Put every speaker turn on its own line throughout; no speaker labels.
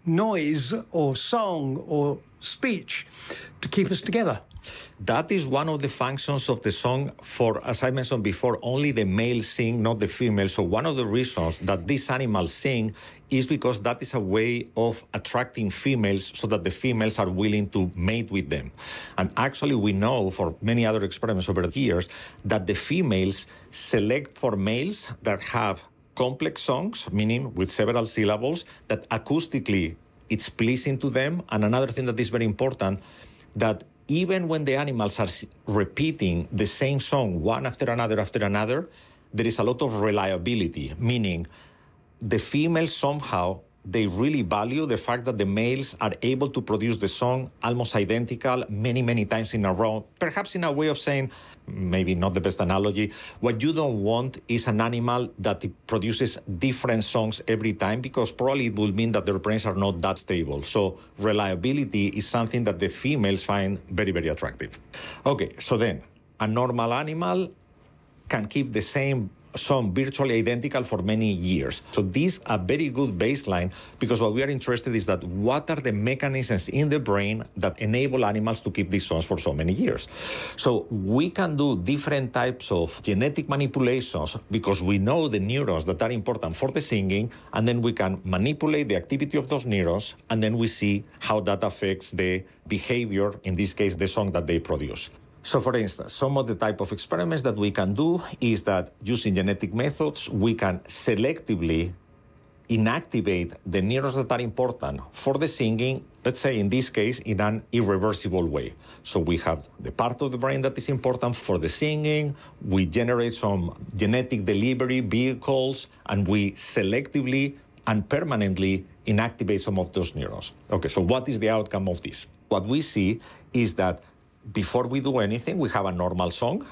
noise or song or speech to keep us together.
That is one of the functions of the song for, as I mentioned before, only the males sing, not the females. So one of the reasons that these animals sing is because that is a way of attracting females so that the females are willing to mate with them. And actually we know for many other experiments over the years that the females select for males that have complex songs, meaning with several syllables, that acoustically it's pleasing to them. And another thing that is very important, that even when the animals are repeating the same song one after another, there is a lot of reliability, meaning the females somehow, they really value the fact that the males are able to produce the song almost identical many, many times in a row. Perhaps in a way of saying, maybe not the best analogy, what you don't want is an animal that produces different songs every time, because probably it will mean that their brains are not that stable. So reliability is something that the females find very, very attractive. Okay, so then a normal animal can keep the same song virtually identical for many years. So this is a very good baseline, because what we are interested is that what are the mechanisms in the brain that enable animals to keep these songs for so many years. So we can do different types of genetic manipulations because we know the neurons that are important for the singing, and then we can manipulate the activity of those neurons, and then we see how that affects the behavior, in this case, the song that they produce. So, for instance, some of the type of experiments that we can do is that using genetic methods, we can selectively inactivate the neurons that are important for the singing, let's say in this case, in an irreversible way. So we have the part of the brain that is important for the singing, we generate some genetic delivery vehicles, and we selectively and permanently inactivate some of those neurons. Okay, so what is the outcome of this? What we see is that before we do anything, we have a normal song.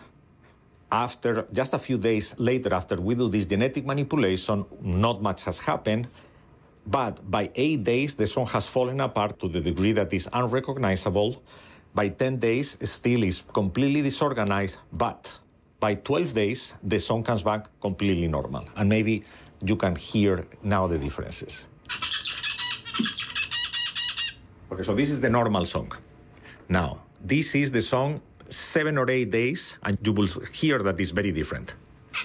After, just a few days later, after we do this genetic manipulation, not much has happened. But by 8 days, the song has fallen apart to the degree that is unrecognizable. By 10 days, still is completely disorganized. But by 12 days, the song comes back completely normal. And maybe you can hear now the differences. Okay, so this is the normal song. Now, this is the song 7 or 8 days, and you will hear that it's very different.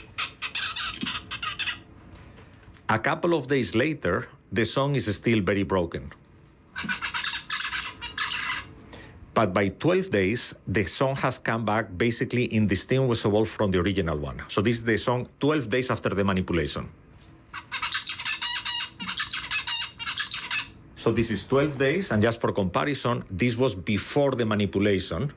A couple of days later, the song is still very broken. But by 12 days, the song has come back basically indistinguishable from the original one. So this is the song 12 days after the manipulation. So this is 12 days, and just for comparison, this was before the manipulation.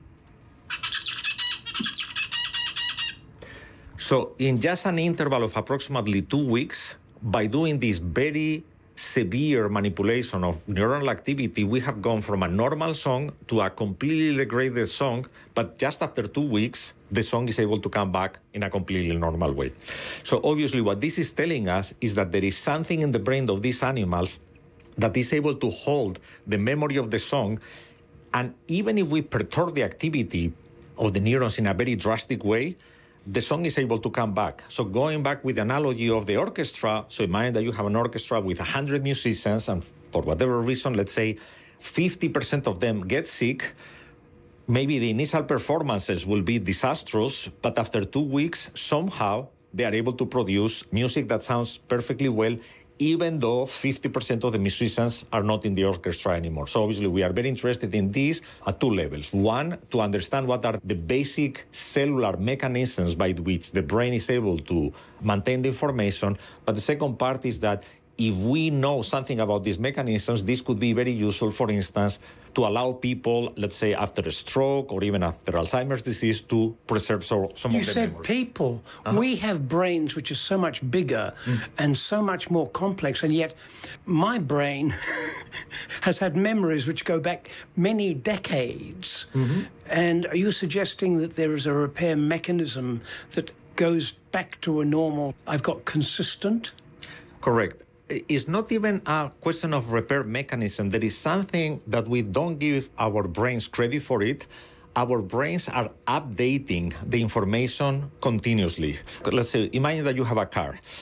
So in just an interval of approximately 2 weeks, by doing this very severe manipulation of neuronal activity, we have gone from a normal song to a completely degraded song, but just after 2 weeks, the song is able to come back in a completely normal way. So obviously what this is telling us is that there is something in the brain of these animals that is able to hold the memory of the song, and even if we perturb the activity of the neurons in a very drastic way, the song is able to come back. So going back with the analogy of the orchestra, so imagine that you have an orchestra with 100 musicians, and for whatever reason, let's say 50% of them get sick, maybe the initial performances will be disastrous, but after 2 weeks, somehow they are able to produce music that sounds perfectly well, even though 50% of the musicians are not in the orchestra anymore. So obviously we are very interested in this at 2 levels. One, to understand what are the basic cellular mechanisms by which the brain is able to maintain the information. But the second part is that if we know something about these mechanisms, this could be very useful, for instance, to allow people, let's say, after a stroke or even after Alzheimer's disease, to preserve some of their memory.
You said people. We have brains which are so much bigger and so much more complex, and yet my brain has had memories which go back many decades. And are you suggesting that there is a repair mechanism that goes back to a normal, I've got consistent?
Correct. It's not even a question of repair mechanism. There is something that we don't give our brains credit for it. Our brains are updating the information continuously. Let's say, imagine that you have a car.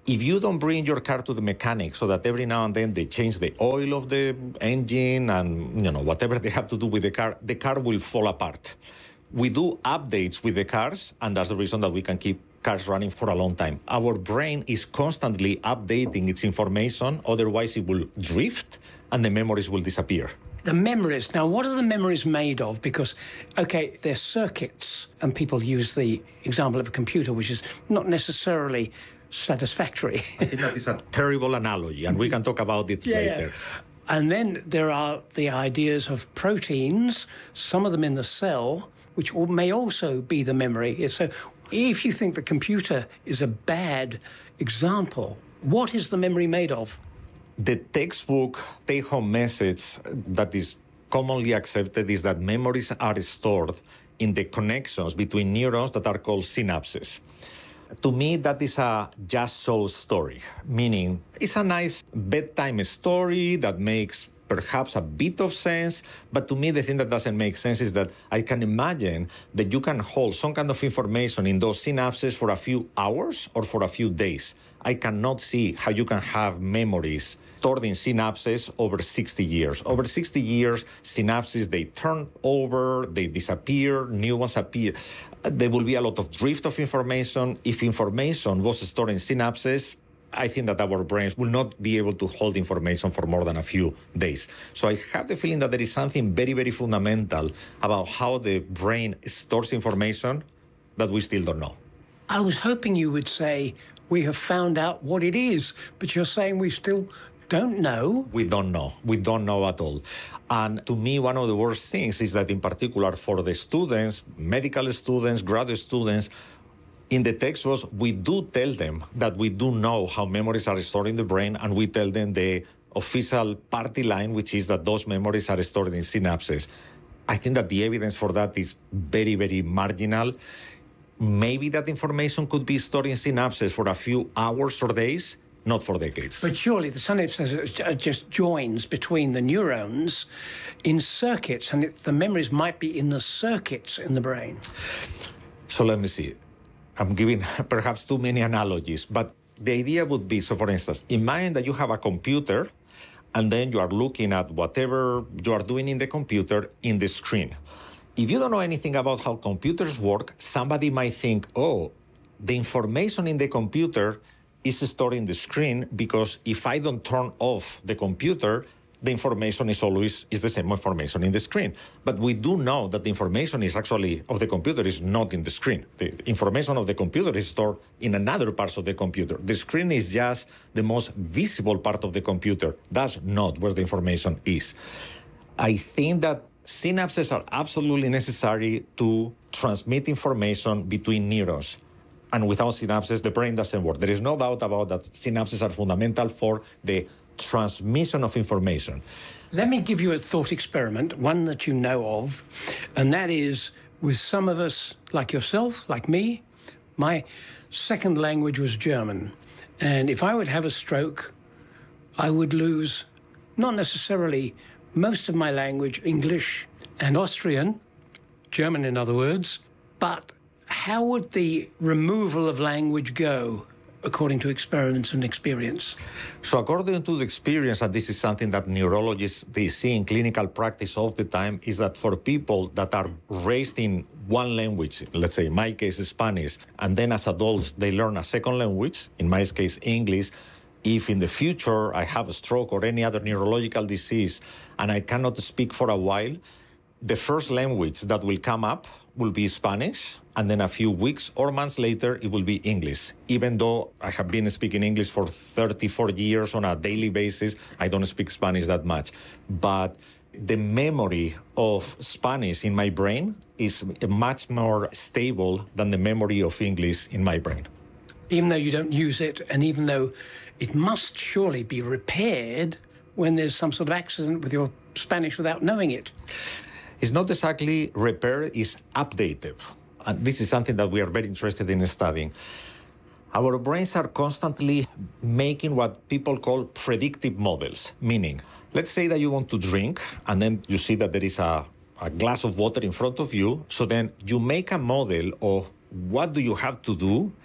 If you don't bring your car to the mechanic so that every now and then they change the oil of the engine and whatever they have to do with the car will fall apart. We do updates with the cars, and that's the reason that we can keep cars running for a long time. Our brain is constantly updating its information, otherwise it will drift and the memories will disappear.
The memories. Now, what are the memories made of? Because, okay, they're circuits, and people use the example of a computer, which is not necessarily satisfactory.
I think that is a terrible analogy, and we can talk about it later.
Yeah. And then there are the ideas of proteins, some of them in the cell, which may also be the memory. So if you think the computer is a bad example, what is the memory made of?
The textbook take-home message that is commonly accepted is that memories are stored in the connections between neurons that are called synapses. To me, that is a just-so story, meaning it's a nice bedtime story that makes perhaps a bit of sense, but to me, the thing that doesn't make sense is that I can imagine that you can hold some kind of information in those synapses for a few hours or for a few days. I cannot see how you can have memories stored in synapses over 60 years. Over 60 years, synapses, they turn over, they disappear, new ones appear. There will be a lot of drift of information. If information was stored in synapses, I think that our brains will not be able to hold information for more than a few days. So I have the feeling that there is something very, very fundamental about how the brain stores information that we still don't know.
I was hoping you would say, we have found out what it is, but you're saying we still don't know.
We don't know. We don't know at all. And to me, one of the worst things is that in particular for the students, medical students, graduate students, in the textbooks, we do tell them that we do know how memories are stored in the brain, and we tell them the official party line, which is that those memories are stored in synapses. I think that the evidence for that is very, very marginal. Maybe that information could be stored in synapses for a few hours or days, not for decades.
But surely the synapses are just joins between the neurons in circuits, and the memories might be in the circuits in the brain.
So let me see. I'm giving perhaps too many analogies, but the idea would be, so for instance, imagine that you have a computer and then you are looking at whatever you are doing in the computer in the screen. If you don't know anything about how computers work, somebody might think, oh, the information in the computer is stored in the screen because if I don't turn off the computer, the information is always the same information in the screen. But we do know that the information is actually of the computer is not in the screen. The information of the computer is stored in another parts of the computer. The screen is just the most visible part of the computer. That's not where the information is. I think that synapses are absolutely necessary to transmit information between neurons. And without synapses, the brain doesn't work. There is no doubt about that. Synapses are fundamental for the transmission of information.
Let me give you a thought experiment, one that you know of, and that is with some of us, like yourself, like me, my second language was German. And if I would have a stroke, I would lose not necessarily most of my language, English and Austrian, German in other words, but how would the removal of language go according to experiments and experience?
So according to the experience, and this is something that neurologists, they see in clinical practice all the time, is that for people that are raised in one language, let's say in my case Spanish, and then as adults they learn a second language, in my case English, if in the future I have a stroke or any other neurological disease and I cannot speak for a while, the first language that will come up will be Spanish, and then a few weeks or months later, it will be English. Even though I have been speaking English for 34 years on a daily basis, I don't speak Spanish that much. But the memory of Spanish in my brain is much more stable than the memory of English in my brain.
Even though you don't use it, and even though it must surely be repaired when there's some sort of accident with your Spanish without knowing it.
It's not exactly repaired, it's updated. And this is something that we are very interested in studying. Our brains are constantly making what people call predictive models, meaning, let's say that you want to drink, and then you see that there is a glass of water in front of you, so then you make a model of what do you have to do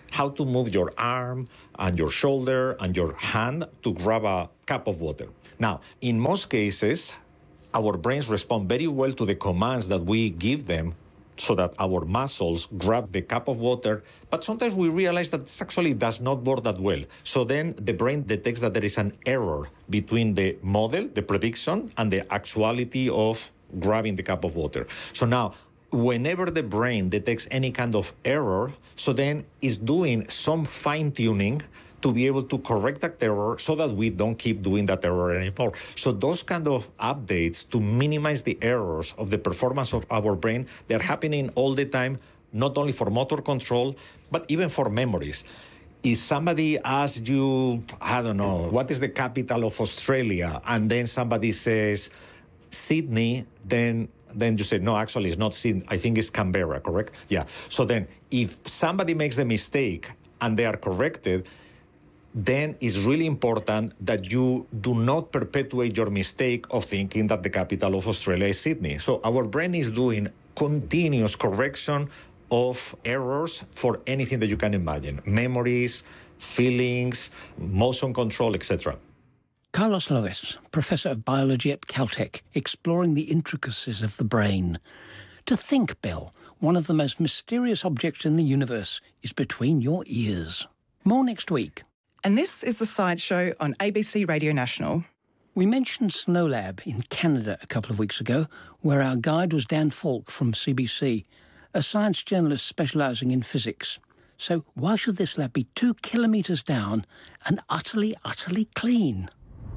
how to move your arm and your shoulder and your hand to grab a cup of water. Now, in most cases, our brains respond very well to the commands that we give them so that our muscles grab the cup of water, but sometimes we realize that this actually does not work that well. So then the brain detects that there is an error between the model, the prediction, and the actuality of grabbing the cup of water. So now, whenever the brain detects any kind of error, so then it's doing some fine-tuning to be able to correct that error so that we don't keep doing that error anymore. So those kind of updates to minimize the errors of the performance of our brain, they're happening all the time, not only for motor control, but even for memories. If somebody asks you, I don't know, what is the capital of Australia? And then somebody says, Sydney, then you say, no, actually, it's not Sydney. I think it's Canberra, correct? Yeah. So then if somebody makes the mistake and they are corrected, then it's really important that you do not perpetuate your mistake of thinking that the capital of Australia is Sydney. So our brain is doing continuous correction of errors for anything that you can imagine. Memories, feelings, motion control, etc.
Carlos Lois, Professor of Biology at Caltech, exploring the intricacies of the brain. To think, Bill, one of the most mysterious objects in the universe is between your ears. More next week.
And this is The Science Show on ABC Radio National.
We mentioned SNOLAB in Canada a couple of weeks ago, where our guide was Dan Falk from CBC, a science journalist specialising in physics. So why should this lab be 2 kilometres down and utterly clean?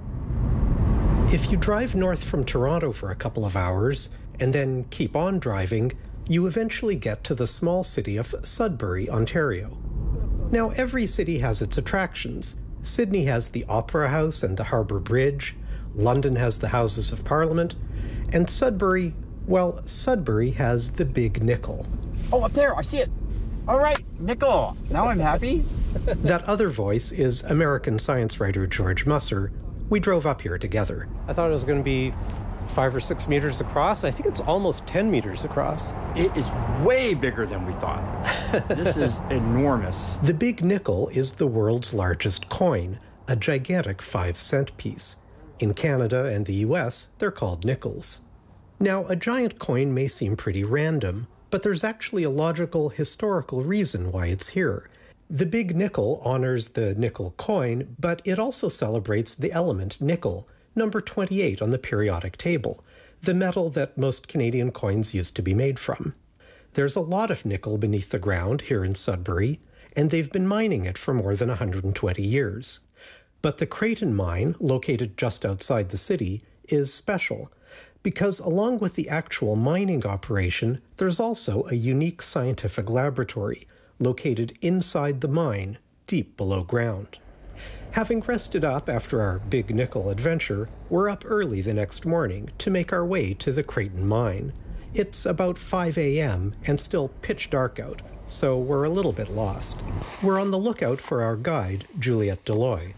If you drive north from Toronto for a couple of hours and then keep on driving, you eventually get to the small city of Sudbury, Ontario. Now, every city has its attractions. Sydney has the Opera House and the Harbour Bridge. London has the Houses of Parliament. And Sudbury, well, Sudbury has the Big Nickel.
Oh, up there, I see it. All right, nickel. Now I'm happy.
That other voice is American science writer George Musser. We drove up here together. I thought it was going to be 5 or 6 meters across. I think it's almost 10 meters across.
It is way bigger than we thought. This is enormous.
The Big Nickel is the world's largest coin, a gigantic 5-cent piece. In Canada and the US, they're called nickels. Now, a giant coin may seem pretty random, but there's actually a logical, historical reason why it's here. The Big Nickel honors the nickel coin, but it also celebrates the element nickel, number 28 on the periodic table, the metal that most Canadian coins used to be made from. There's a lot of nickel beneath the ground here in Sudbury, and they've been mining it for more than 120 years. But the Creighton mine, located just outside the city, is special, because along with the actual mining operation, there's also a unique scientific laboratory, located inside the mine, deep below ground. Having rested up after our Big Nickel adventure, we're up early the next morning to make our way to the Creighton mine. It's about 5 a.m. and still pitch dark out, so we're a little bit lost. We're on the lookout for our guide, Juliette Deloy.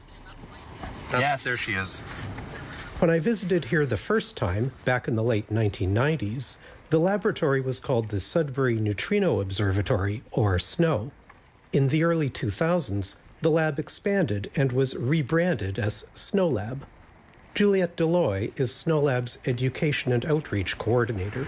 Yes.
There she is. When I visited here the first time, back in the late 1990s, the laboratory was called the Sudbury Neutrino Observatory, or SNO. In the early 2000s, the lab expanded and was rebranded as SNOLAB. Juliette Deloy is SNOLAB's Education and Outreach Coordinator.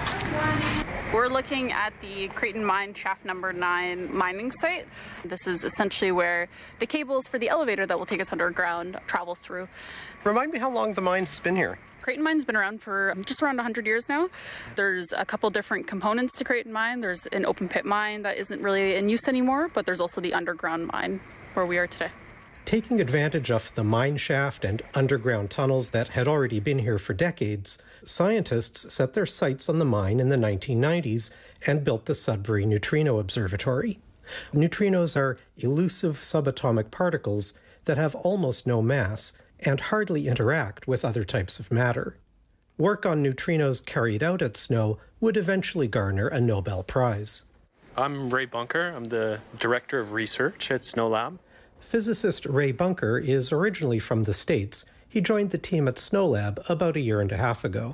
We're looking at the Creighton Mine Shaft Number 9 mining site. This is essentially where the cables for the elevator that will take us underground travel through.
Remind me how long the mine has been here.
Creighton Mine's been around for just around 100 years now. There's a couple different components to Creighton Mine. There's an open pit mine that isn't really in use anymore, but there's also the underground mine where we are today.
Taking advantage of the mine shaft and underground tunnels that had already been here for decades, scientists set their sights on the mine in the 1990s and built the Sudbury Neutrino Observatory. Neutrinos are elusive subatomic particles that have almost no mass and hardly interact with other types of matter. Work on neutrinos carried out at SNO would eventually garner a Nobel Prize.
I'm Ray Bunker. I'm the Director of Research at SNOLAB.
Physicist Ray Bunker is originally from the States. He joined the team at SNOLAB about a year and a half ago.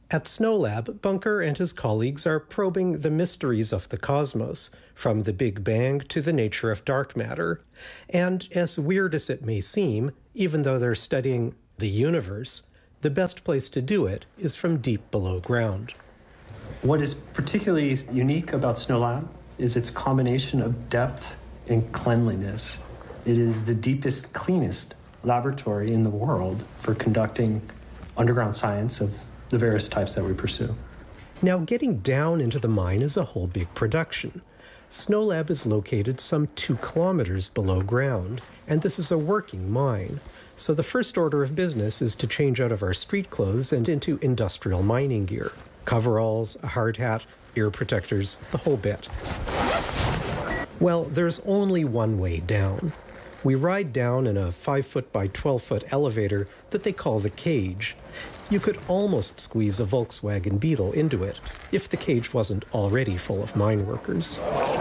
At SNOLAB, Bunker and his colleagues are probing the mysteries of the cosmos, from the Big Bang to the nature of dark matter. And as weird as it may seem, even though they're studying the universe, the best place to do it is from deep below ground.
What is particularly unique about SNOLAB is its combination of depth and cleanliness. It is the deepest, cleanest laboratory in the world for conducting underground science of the various types that we pursue.
Now, getting down into the mine is a whole big production. SNOLAB is located some 2 kilometers below ground, and this is a working mine. So the first order of business is to change out of our street clothes and into industrial mining gear. Coveralls, a hard hat, ear protectors, the whole bit. Well, there's only one way down. We ride down in a 5-foot by 12-foot elevator that they call the cage. You could almost squeeze a Volkswagen Beetle into it if the cage wasn't already full of mine workers.
It's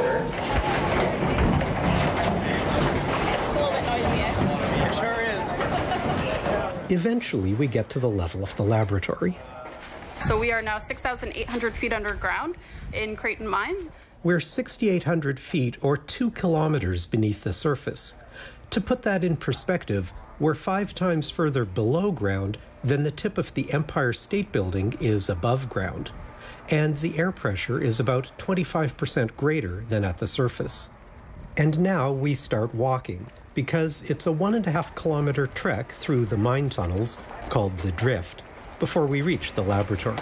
a little bit noisy, eh?
It sure is.
Eventually, we get to the level of the laboratory.
So we are now 6,800 feet underground in Creighton Mine.
We're 6,800 feet or 2 kilometers beneath the surface. To put that in perspective, we're 5 times further below ground than the tip of the Empire State Building is above ground. And the air pressure is about 25% greater than at the surface. And now we start walking, because it's a 1.5 kilometer trek through the mine tunnels, called the Drift, before we reach the laboratory.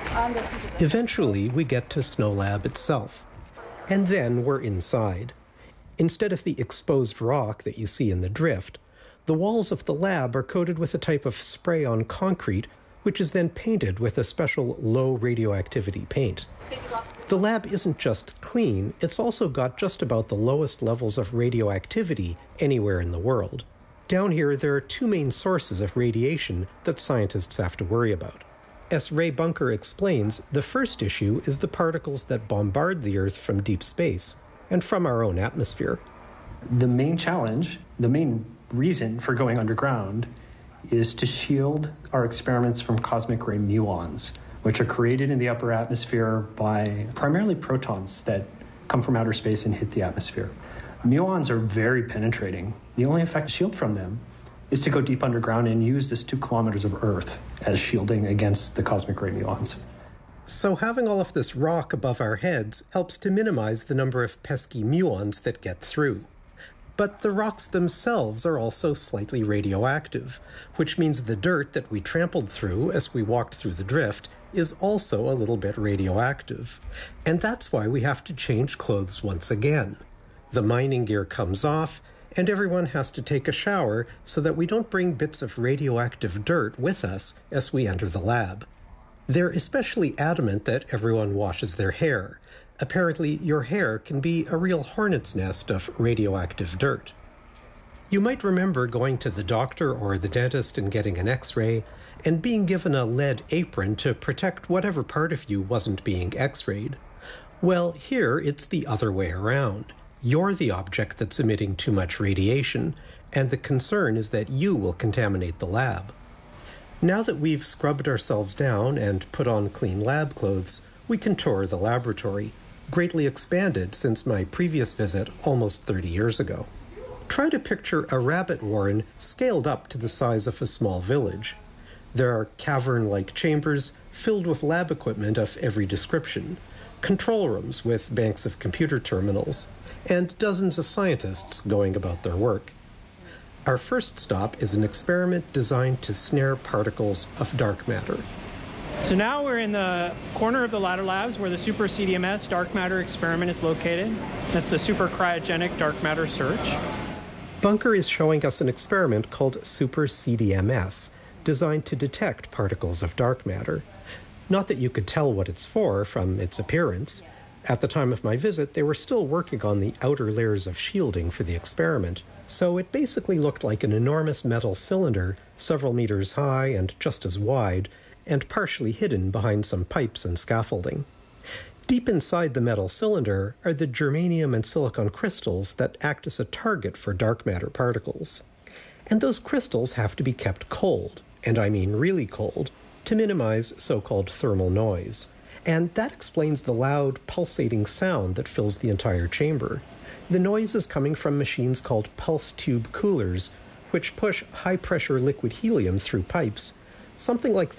Eventually, we get to SNOLAB itself. And then we're inside. Instead of the exposed rock that you see in the Drift, the walls of the lab are coated with a type of spray-on concrete, which is then painted with a special low radioactivity paint. The lab isn't just clean, it's also got just about the lowest levels of radioactivity anywhere in the world. Down here, there are 2 main sources of radiation that scientists have to worry about. As Ray Bunker explains, the first issue is the particles that bombard the Earth from deep space and from our own atmosphere.
The main challenge, the main reason for going underground, is to shield our experiments from cosmic ray muons, which are created in the upper atmosphere by primarily protons that come from outer space and hit the atmosphere. Muons are very penetrating. The only effective shield from them is to go deep underground and use this 2 kilometers of Earth as shielding against the cosmic ray muons.
So having all of this rock above our heads helps to minimize the number of pesky muons that get through. But the rocks themselves are also slightly radioactive, which means the dirt that we trampled through as we walked through the Drift is also a little bit radioactive. And that's why we have to change clothes once again. The mining gear comes off, and everyone has to take a shower so that we don't bring bits of radioactive dirt with us as we enter the lab. They're especially adamant that everyone washes their hair. Apparently, your hair can be a real hornet's nest of radioactive dirt. You might remember going to the doctor or the dentist and getting an X-ray, and being given a lead apron to protect whatever part of you wasn't being X-rayed. Well, here it's the other way around. You're the object that's emitting too much radiation, and the concern is that you will contaminate the lab. Now that we've scrubbed ourselves down and put on clean lab clothes, we can tour the laboratory, greatly expanded since my previous visit almost 30 years ago. Try to picture a rabbit warren scaled up to the size of a small village. There are cavern-like chambers filled with lab equipment of every description, control rooms with banks of computer terminals, and dozens of scientists going about their work. Our first stop is an experiment designed to snare particles of dark matter.
So now we're in the corner of the ladder labs where the Super CDMS dark matter experiment is located. That's the Super Cryogenic Dark Matter Search.
Bunker is showing us an experiment called Super CDMS, designed to detect particles of dark matter. Not that you could tell what it's for from its appearance. At the time of my visit, they were still working on the outer layers of shielding for the experiment, so it basically looked like an enormous metal cylinder, several meters high and just as wide, and partially hidden behind some pipes and scaffolding. Deep inside the metal cylinder are the germanium and silicon crystals that act as a target for dark matter particles. And those crystals have to be kept cold, and I mean really cold, to minimize so-called thermal noise. And that explains the loud, pulsating sound that fills the entire chamber. The noise is coming from machines called pulse tube coolers, which push high-pressure liquid helium through pipes, something like